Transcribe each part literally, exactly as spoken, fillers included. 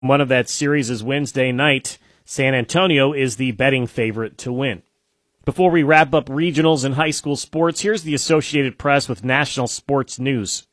One of that series is Wednesday night. San Antonio is the betting favorite to win. Before we wrap up regionals and high school sports, here's the Associated Press with national sports news.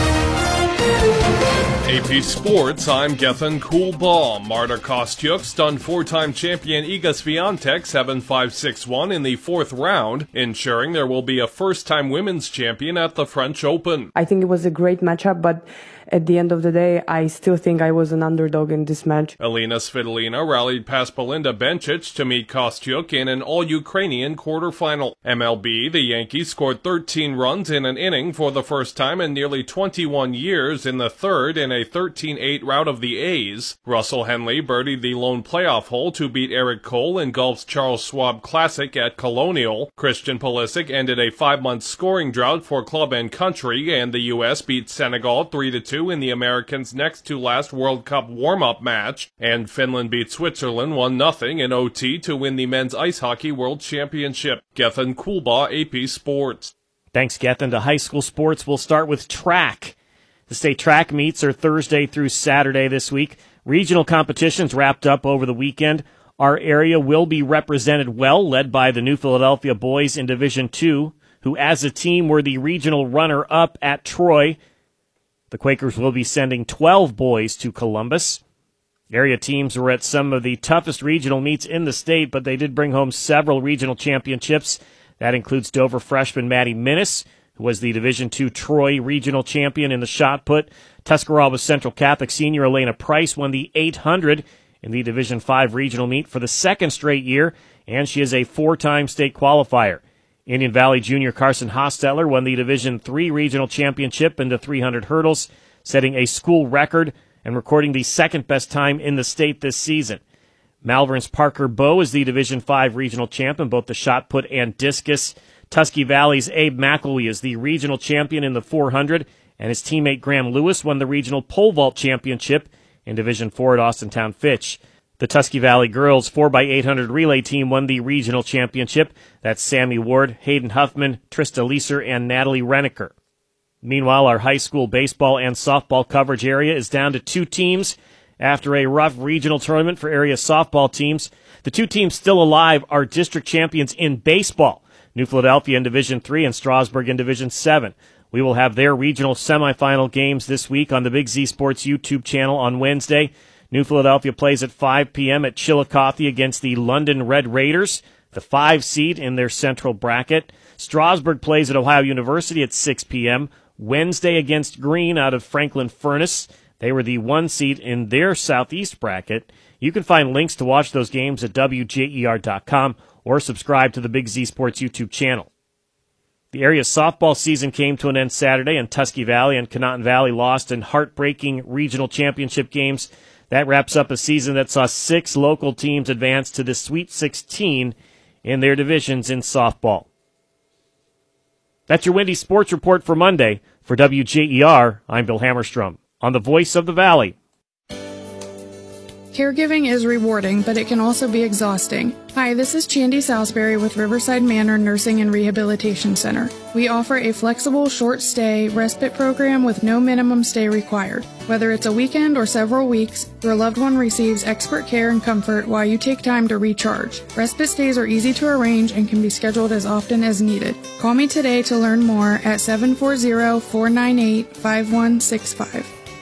A P Sports, I'm Gethin Coolbaugh. Marta Kostyuk stunned four-time champion Iga Swiatek seven five six one in the fourth round, ensuring there will be a first-time women's champion at the French Open. I think it was a great matchup, but at the end of the day, I still think I was an underdog in this match. Elena Svitolina rallied past Belinda Bencic to meet Kostyuk in an all-Ukrainian quarterfinal. M L B, the Yankees scored thirteen runs in an inning for the first time in nearly twenty-one years in the third in a thirteen eight rout of the A's. Russell Henley birdied the lone playoff hole to beat Eric Cole in golf's Charles Schwab Classic at Colonial. Christian Pulisic ended a five-month scoring drought for club and country, and the U S beat Senegal three to two in the Americans' next-to-last World Cup warm-up match, and Finland beat Switzerland one nothing in O T to win the Men's Ice Hockey World Championship. Gethin Coolbaugh, A P Sports. Thanks, Gethin. To high school sports, we'll start with track. The state track meets are Thursday through Saturday this week. Regional competitions wrapped up over the weekend. Our area will be represented well, led by the New Philadelphia boys in Division two, who as a team were the regional runner-up at Troy. The Quakers will be sending twelve boys to Columbus. Area teams were at some of the toughest regional meets in the state, but they did bring home several regional championships. That includes Dover freshman Maddie Minnis, who was the Division two Troy regional champion in the shot put. Tuscarawas Central Catholic senior Elena Price won the eight hundred in the Division five regional meet for the second straight year, and she is a four-time state qualifier. Indian Valley junior Carson Hostetler won the Division three regional championship in the three hundred hurdles, setting a school record and recording the second-best time in the state this season. Malvern's Parker Bowe is the Division five regional champ in both the shot put and discus. Tusky Valley's Abe McElwee is the regional champion in the four hundred, and his teammate Graham Lewis won the regional pole vault championship in Division four at Austintown Fitch. The Tusky Valley girls four by eight hundred relay team won the regional championship. That's Sammy Ward, Hayden Huffman, Trista Leeser, and Natalie Reniker. Meanwhile, our high school baseball and softball coverage area is down to two teams after a rough regional tournament for area softball teams. The two teams still alive are district champions in baseball, New Philadelphia in Division three and Strasburg in Division seven. We will have their regional semifinal games this week on the Big Z Sports YouTube channel on Wednesday. New Philadelphia plays at five p.m. at Chillicothe against the London Red Raiders, the five seed in their central bracket. Strasburg plays at Ohio University at six p.m. Wednesday against Greene out of Franklin Furnace. They were the one seed in their southeast bracket. You can find links to watch those games at W J E R dot com or subscribe to the Big Z Sports YouTube channel. The area's softball season came to an end Saturday, and Tusky Valley and Conotton Valley lost in heartbreaking regional championship games. That wraps up a season that saw six local teams advance to the Sweet sixteen in their divisions in softball. That's your Windy Sports Report for Monday. For W J E R, I'm Bill Hammerstrom on the Voice of the Valley. Caregiving is rewarding, but it can also be exhausting. Hi, this is Chandy Salisbury with Riverside Manor Nursing and Rehabilitation Center. We offer a flexible, short-stay respite program with no minimum stay required. Whether it's a weekend or several weeks, your loved one receives expert care and comfort while you take time to recharge. Respite stays are easy to arrange and can be scheduled as often as needed. Call me today to learn more at seven four zero, four nine eight, five one six five.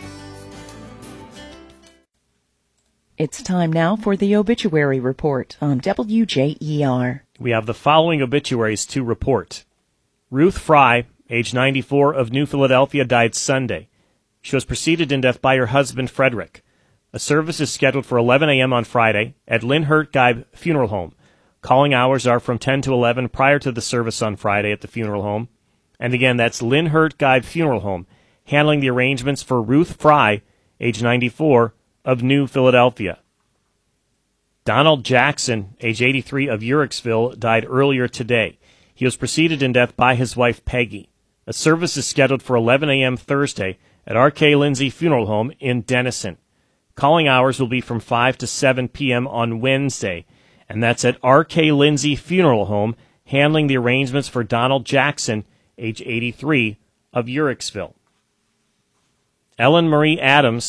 It's time now for the obituary report on W J E R. We have the following obituaries to report. Ruth Fry, age ninety-four, of New Philadelphia, died Sunday. She was preceded in death by her husband, Frederick. A service is scheduled for eleven a.m. on Friday at Lynn Hurt Geib Funeral Home. Calling hours are from ten to eleven prior to the service on Friday at the funeral home. And again, that's Lynn Hurt Geib Funeral Home, handling the arrangements for Ruth Fry, age ninety-four, of New Philadelphia. Donald Jackson, age eighty-three, of Uricksville, died earlier today. He was preceded in death by his wife, Peggy. A service is scheduled for eleven a.m. Thursday at R K. Lindsay Funeral Home in Denison. Calling hours will be from five to seven p.m. on Wednesday, and that's at R K. Lindsay Funeral Home, handling the arrangements for Donald Jackson, age eighty-three, of Uricksville. Ellen Marie Adams,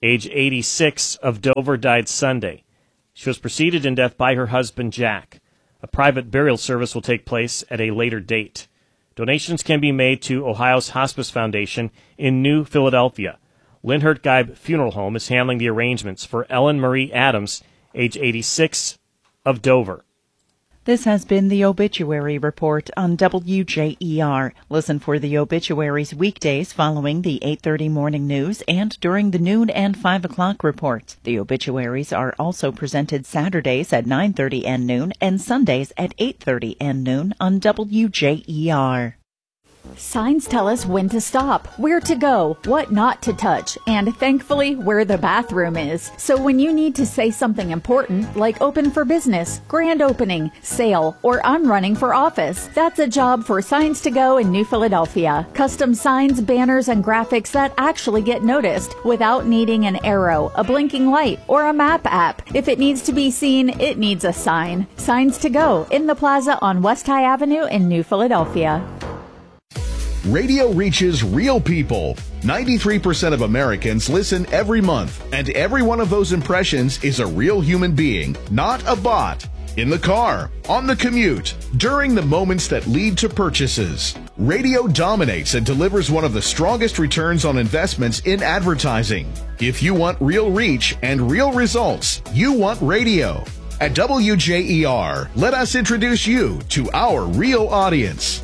age eighty-six, of Dover, died Sunday. She was preceded in death by her husband, Jack. A private burial service will take place at a later date. Donations can be made to Ohio's Hospice Foundation in New Philadelphia. Linhart Geib Funeral Home is handling the arrangements for Ellen Marie Adams, age eighty-six, of Dover. This has been the Obituary Report on W J E R. Listen for the obituaries weekdays following the eight thirty morning news and during the noon and five o'clock reports. The obituaries are also presented Saturdays at nine thirty and noon and Sundays at eight thirty and noon on W J E R. Signs tell us when to stop, where to go, what not to touch, and thankfully where the bathroom is. So when you need to say something important, like open for business, grand opening, sale, or I'm running for office, that's a job for Signs to Go in New Philadelphia. Custom signs, banners, and graphics that actually get noticed without needing an arrow, a blinking light, or a map app. If it needs to be seen, it needs a sign. Signs to Go in the plaza on West High Avenue in New Philadelphia. Radio reaches real people. ninety-three percent of Americans listen every month, and every one of those impressions is a real human being, not a bot. In the car, on the commute, during the moments that lead to purchases. Radio dominates and delivers one of the strongest returns on investments in advertising. If you want real reach and real results, you want radio. At W J E R, let us introduce you to our real audience.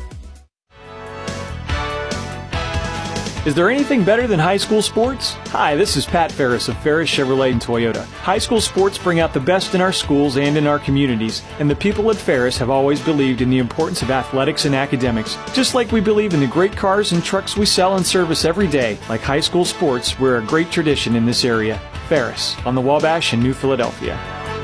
Is there anything better than high school sports? Hi, this is Pat Ferris of Ferris Chevrolet and Toyota. High school sports bring out the best in our schools and in our communities, and the people at Ferris have always believed in the importance of athletics and academics. Just like we believe in the great cars and trucks we sell and service every day, like high school sports, we're a great tradition in this area. Ferris, on the Wabash in New Philadelphia.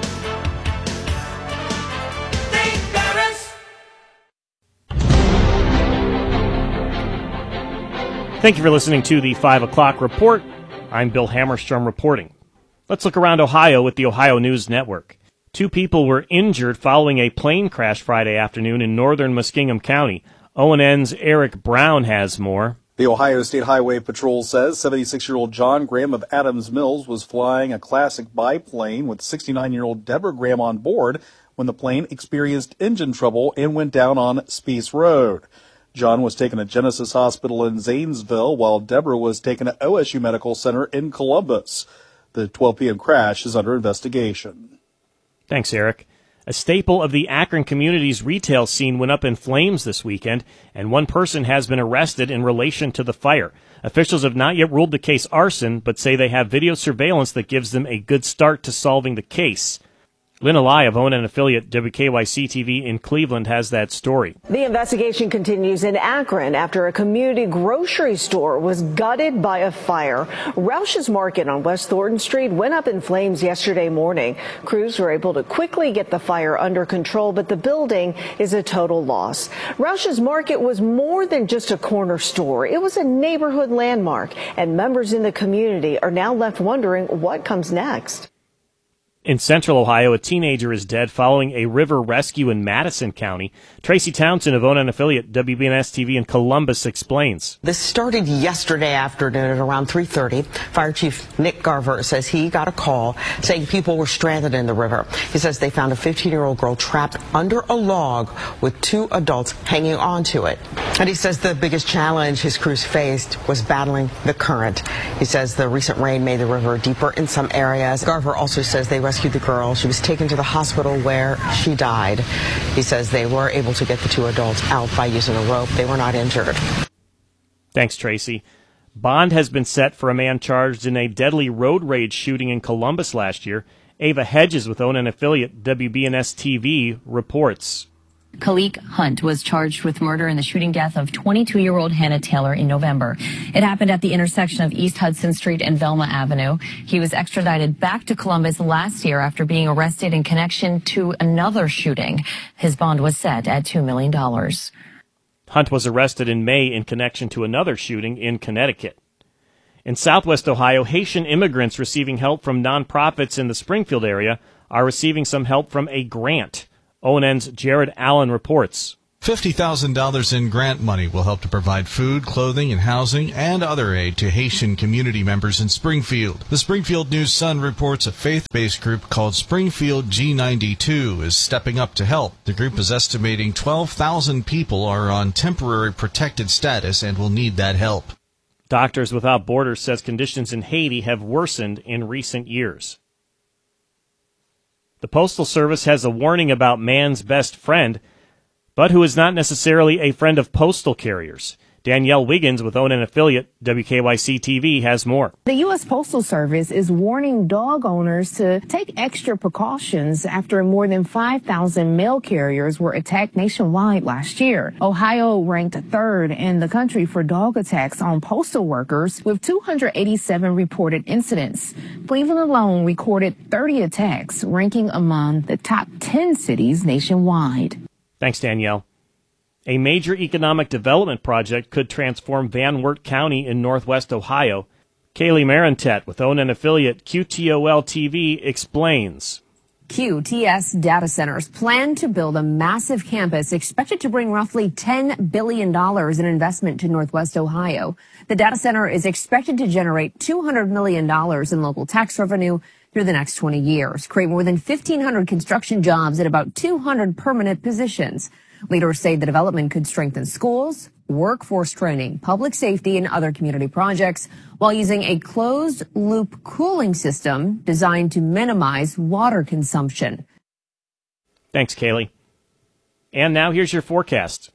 Thank you for listening to the five o'clock Report. I'm Bill Hammerstrom reporting. Let's look around Ohio with the Ohio News Network. Two people were injured following a plane crash Friday afternoon in northern Muskingum County. O N N's Eric Brown has more. The Ohio State Highway Patrol says seventy-six-year-old John Graham of Adams Mills was flying a classic biplane with sixty-nine-year-old Deborah Graham on board when the plane experienced engine trouble and went down on Speece Road. John was taken to Genesis Hospital in Zanesville, while Deborah was taken to O S U Medical Center in Columbus. The twelve p.m. crash is under investigation. Thanks, Eric. A staple of the Akron community's retail scene went up in flames this weekend, and one person has been arrested in relation to the fire. Officials have not yet ruled the case arson, but say they have video surveillance that gives them a good start to solving the case. Lynn Alai of O N N affiliate W K Y C T V in Cleveland has that story. The investigation continues in Akron after a community grocery store was gutted by a fire. Roush's Market on West Thornton Street went up in flames yesterday morning. Crews were able to quickly get the fire under control, but the building is a total loss. Roush's Market was more than just a corner store. It was a neighborhood landmark, and members in the community are now left wondering what comes next. In central Ohio, a teenager is dead following a river rescue in Madison County. Tracy Townsend of O N N affiliate W B N S T V in Columbus explains. This started yesterday afternoon at around three thirty. Fire Chief Nick Garver says he got a call saying people were stranded in the river. He says they found a fifteen-year-old girl trapped under a log with two adults hanging onto it. And he says the biggest challenge his crews faced was battling the current. He says the recent rain made the river deeper in some areas. Garver also says they rescued the girl. She was taken to the hospital where she died. He says they were able to get the two adults out by using a rope. They were not injured. Thanks, Tracy. Bond has been set for a man charged in a deadly road rage shooting in Columbus last year. Ava Hedges with O N N affiliate W B N S T V reports. Khalik Hunt was charged with murder in the shooting death of twenty-two-year-old Hannah Taylor in November. It happened at the intersection of East Hudson Street and Velma Avenue. He was extradited back to Columbus last year after being arrested in connection to another shooting. His bond was set at two million dollars. Hunt was arrested in May in connection to another shooting in Connecticut. In southwest Ohio, Haitian immigrants receiving help from nonprofits in the Springfield area are receiving some help from a grant. O N N's Jared Allen reports. fifty thousand dollars in grant money will help to provide food, clothing, and housing and other aid to Haitian community members in Springfield. The Springfield News-Sun reports a faith-based group called Springfield G ninety-two is stepping up to help. The group is estimating twelve thousand people are on temporary protected status and will need that help. Doctors Without Borders says conditions in Haiti have worsened in recent years. The Postal Service has a warning about man's best friend, but who is not necessarily a friend of postal carriers. Danielle Wiggins with Onan affiliate W K Y C T V has more. The U S Postal Service is warning dog owners to take extra precautions after more than five thousand mail carriers were attacked nationwide last year. Ohio ranked third in the country for dog attacks on postal workers with two hundred eighty-seven reported incidents. Cleveland alone recorded thirty attacks, ranking among the top ten cities nationwide. Thanks, Danielle. A major economic development project could transform Van Wert County in northwest Ohio. Kaylee Marentet with Onan affiliate Q T O L T V explains. Q T S Data Centers plan to build a massive campus expected to bring roughly ten billion dollars in investment to northwest Ohio. The data center is expected to generate two hundred million dollars in local tax revenue through the next twenty years, create more than fifteen hundred construction jobs and about two hundred permanent positions. Leaders say the development could strengthen schools, workforce training, public safety, and other community projects while using a closed-loop cooling system designed to minimize water consumption. Thanks, Kaylee. And now here's your forecast.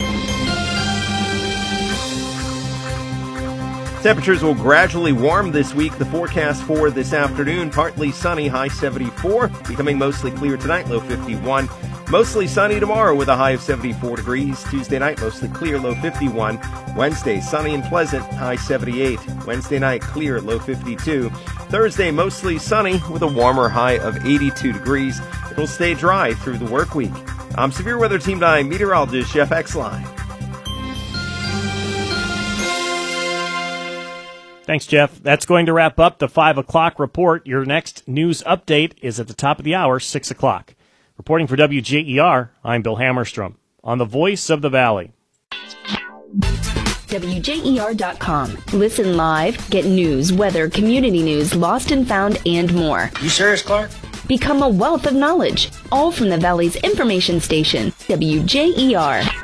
Temperatures will gradually warm this week. The forecast for this afternoon, partly sunny, high seventy-four, becoming mostly clear tonight, low fifty-one. Mostly sunny tomorrow with a high of seventy-four degrees. Tuesday night, mostly clear, low fifty-one. Wednesday, sunny and pleasant, high seventy-eight. Wednesday night, clear, low fifty-two. Thursday, mostly sunny with a warmer high of eighty-two degrees. It will stay dry through the work week. I'm Severe Weather Team nine meteorologist Jeff Exline. Thanks, Jeff. That's going to wrap up the five o'clock report. Your next news update is at the top of the hour, six o'clock. Reporting for W J E R, I'm Bill Hammerstrom on the Voice of the Valley. W J E R dot com. Listen live, get news, weather, community news, lost and found, and more. You serious, Clark? Become a wealth of knowledge, all from the Valley's information station, W J E R.